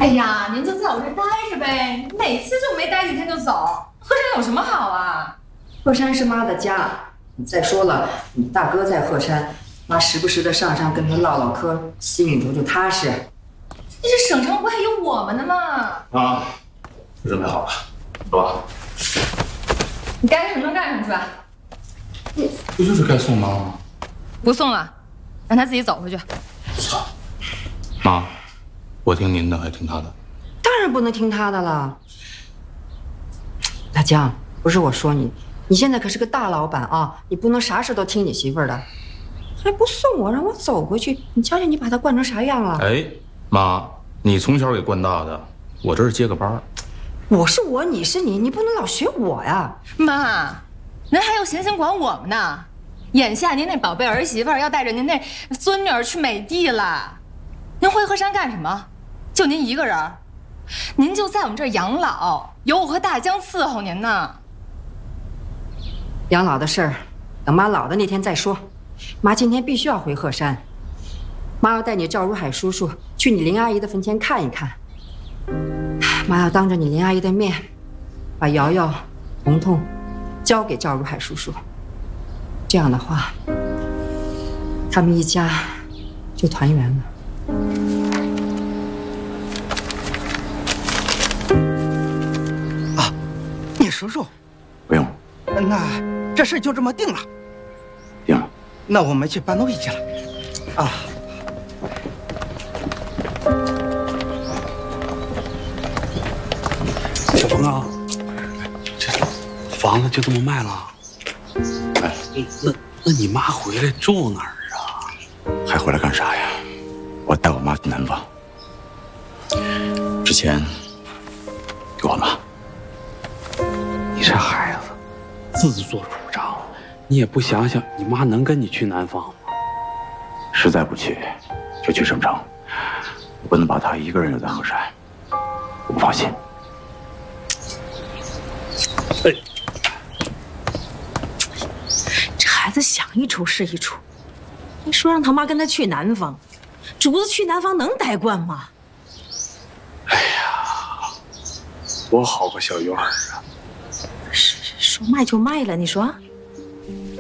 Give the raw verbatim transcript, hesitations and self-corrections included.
哎呀，您就在我这待着呗，哪次就没待几天就走？鹤山有什么好啊？ 鹤山是妈的家。再说了，你大哥在鹤山，妈时不时的上山跟他唠唠嗑，心里头就踏实。 你这省城不还有我们呢吗？ 啊，就准备好了，走吧。 你该干什么干什么去吧。 不就是该送妈吗？ 不送了，让他自己走回去。 操！妈，我听您的还是听他的？ 当然不能听他的了。大江，不是我说你，你现在可是个大老板啊，你不能啥事都听你媳妇儿的。还不送我，让我走回去，你瞧瞧你把他惯成啥样了？ 哎，妈，你从小给惯大的，我这是接个班。 我是我，你是你，你不能老学我呀。 妈，您还要闲闲管我们呢。眼下您那宝贝儿媳妇要带着您那孙女儿去美帝了，您回鹤山干什么？就您一个人？您就在我们这儿养老，有我和大江伺候您呢。 养老的事儿，等妈老的那天再说。妈今天必须要回鹤山，妈要带你赵如海叔叔去你林阿姨的坟前看一看。妈要当着你林阿姨的面，把瑶瑶、彤彤交给赵如海叔叔。这样的话，他们一家就团圆了。 啊，聂叔叔， 不用， 那这事就这么定了。 定了。 那我们去办东西去了。啊。 小冯啊，这房子就这么卖了？哎，那那你妈回来住哪儿啊？还回来干啥呀？我带我妈去南方。之前给我妈。 你这孩子自作主张，你也不想想你妈能跟你去南方吗？ 实在不去，就去省城。我不能把她一个人留在鹤山，我不放心。 哎， 这孩子想一出是一出。你说让他妈跟他去南方，主子去南方能待惯吗？ 哎呀，多好个小院儿啊！ 是说卖就卖了，你说？